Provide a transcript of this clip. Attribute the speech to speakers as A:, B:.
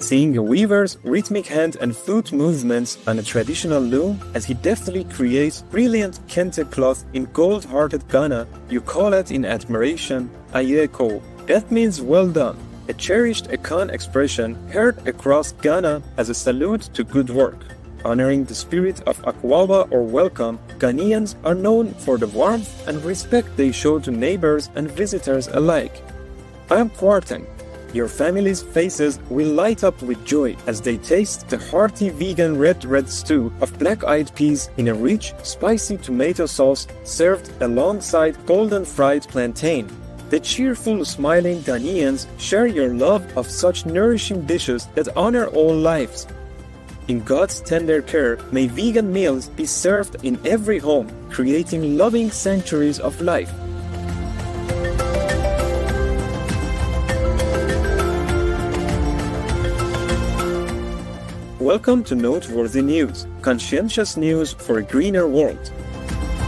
A: seeing a weaver's rhythmic hand and foot movements on a traditional loom as he deftly creates brilliant kente cloth in gold-hearted Ghana, you call it in admiration, Ayeko. That means well done, a cherished Akan expression heard across Ghana as a salute to good work. Honoring the spirit of Akwaaba or welcome, Ghanaians are known for the warmth and respect they show to neighbors and visitors alike. I am Kwarteng. Your family's faces will light up with joy as they taste the hearty vegan red stew of black-eyed peas in a rich, spicy tomato sauce served alongside golden fried plantain. The cheerful, smiling Ghanaians share your love of such nourishing dishes that honor all lives. In God's tender care, may vegan meals be served in every home, creating loving sanctuaries of life. Welcome to Noteworthy News, conscientious news for a greener world.